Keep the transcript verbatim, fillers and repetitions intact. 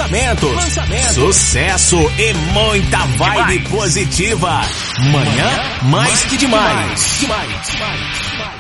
lançamentos, lançamentos, sucesso e muita vibe demais. Positiva. Manhã mais que demais. demais. demais. demais.